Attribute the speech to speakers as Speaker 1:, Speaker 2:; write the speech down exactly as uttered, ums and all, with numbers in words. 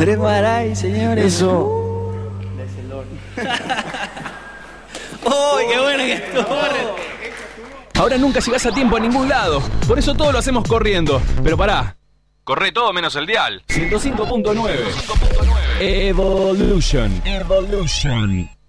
Speaker 1: Andrés Maray, señores.
Speaker 2: Eso.
Speaker 1: ¡Uy, qué bueno que estuvo!
Speaker 3: Ahora nunca llegás a tiempo a ningún lado. Por eso todo lo hacemos corriendo. Pero pará. Corre todo menos el dial. ciento cinco punto nueve. Evolution. Evolution.